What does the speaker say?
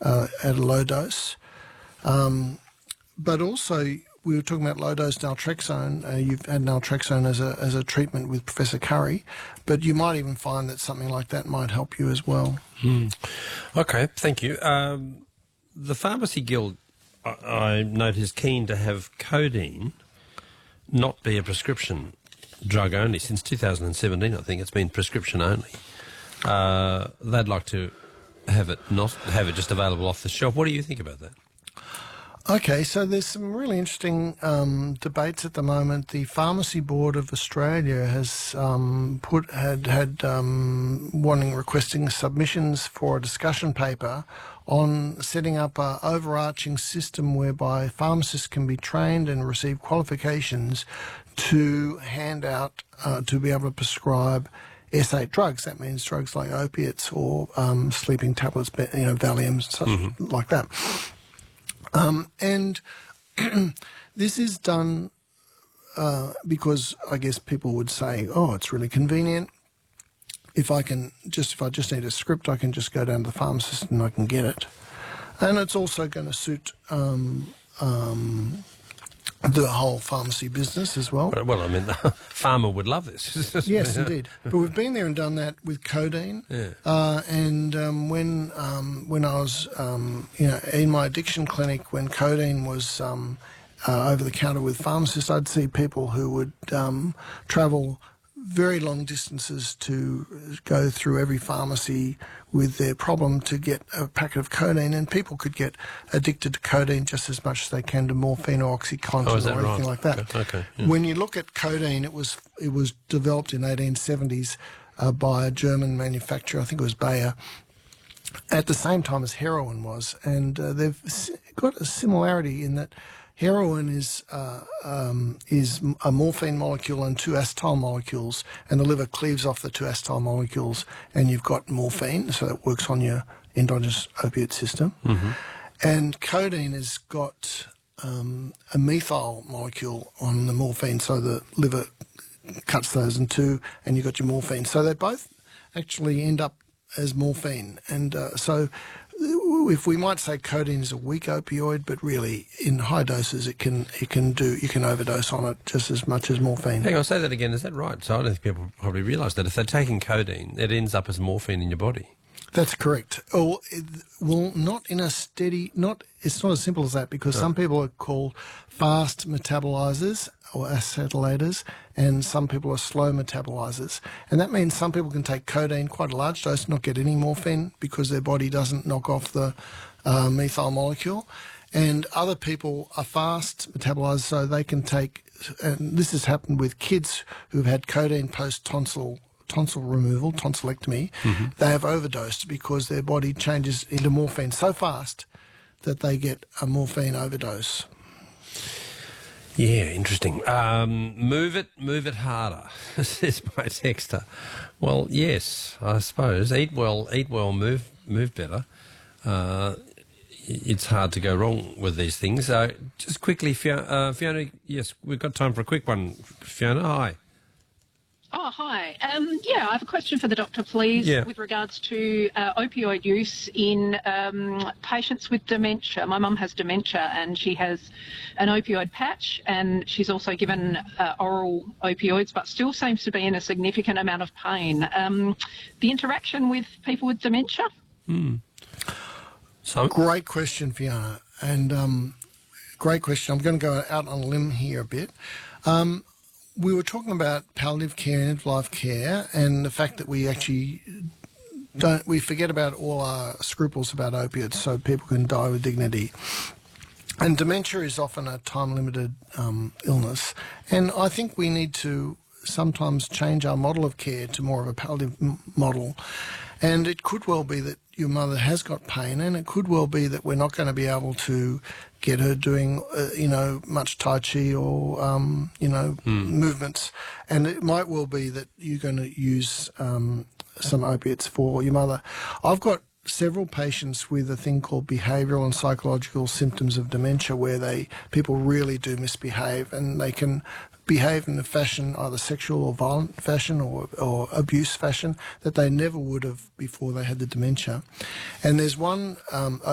at a low dose. But also, we were talking about low-dose naltrexone. You've had naltrexone as a treatment with Professor Curry, but you might even find that something like that might help you as well. Okay, thank you. The Pharmacy Guild, I note, is keen to have codeine not be a prescription drug only. Since 2017, I think it's been prescription only. They'd like to have it just available off the shelf. What do you think about that? Okay, so there's some really interesting debates at the moment. The Pharmacy Board of Australia has requesting submissions for a discussion paper on setting up an overarching system whereby pharmacists can be trained and receive qualifications to hand out, to be able to prescribe S8 drugs. That means drugs like opiates or sleeping tablets, Valium, such like that. And this is done because I guess people would say, oh, it's really convenient. If I just need a script, I can just go down to the pharmacist and I can get it. And it's also going to suit the whole pharmacy business as well. Well, I mean, the farmer would love this. Yes, indeed. But we've been there and done that with codeine. Yeah. When I was, in my addiction clinic, when codeine was over the counter with pharmacists, I'd see people who would travel very long distances to go through every pharmacy with their problem to get a packet of codeine, and people could get addicted to codeine just as much as they can to morphine or OxyContin or anything like that. Okay. Yeah. When you look at codeine, it was developed in 1870s by a German manufacturer, I think it was Bayer, at the same time as heroin was, and they've got a similarity in that heroin is a morphine molecule and two acetyl molecules, and the liver cleaves off the two acetyl molecules, and you've got morphine, so that works on your endogenous opiate system. And codeine has got a methyl molecule on the morphine, so the liver cuts those in two, and you've got your morphine. So they both actually end up as morphine, and so if we might say codeine is a weak opioid, but really in high doses you can overdose on it just as much as morphine. Hang on, say that again. Is that right? So I don't think people probably realise that if they're taking codeine, it ends up as morphine in your body. That's correct. Not in a steady. It's not as simple as that, because some people are called fast metabolizers or acetylators, and some people are slow metabolizers. And that means some people can take codeine, quite a large dose, not get any morphine because their body doesn't knock off the methyl molecule. And other people are fast metabolizers, so they can take, and this has happened with kids who've had codeine post-tonsil removal, tonsillectomy. They have overdosed because their body changes into morphine so fast that they get a morphine overdose. Yeah, interesting. Move it harder, says my texter. Well, yes, I suppose. Eat well, move better. It's hard to go wrong with these things. Just quickly, Fiona, yes, we've got time for a quick one. Fiona, hi. Oh, hi. I have a question for the doctor, please, with regards to opioid use in patients with dementia. My mum has dementia and she has an opioid patch, and she's also given oral opioids, but still seems to be in a significant amount of pain. The interaction with people with dementia? So, great question, Fiona, and great question. I'm going to go out on a limb here a bit. We were talking about palliative care and end-of-life care, and the fact that we actually we forget about all our scruples about opiates so people can die with dignity. And dementia is often a time-limited illness, and I think we need to sometimes change our model of care to more of a palliative model. And it could well be that your mother has got pain, and it could well be that we're not going to be able to get her doing, much Tai Chi or, movements. And it might well be that you're going to use some opiates for your mother. I've got several patients with a thing called behavioural and psychological symptoms of dementia, where people really do misbehave, and they can behave in a fashion, either sexual or violent fashion or abuse fashion, that they never would have before they had the dementia. And there's one